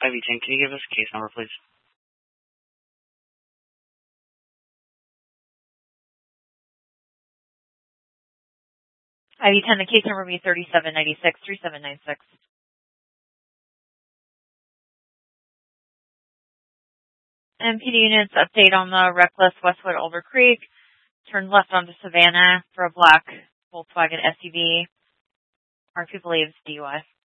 IV10, can you give us a case number, please? IV10, the case number will be 3796-3796. MPD units, update on the reckless Westwood Alder Creek. Turned left onto Savannah for a black Volkswagen SUV. RP believes DUI.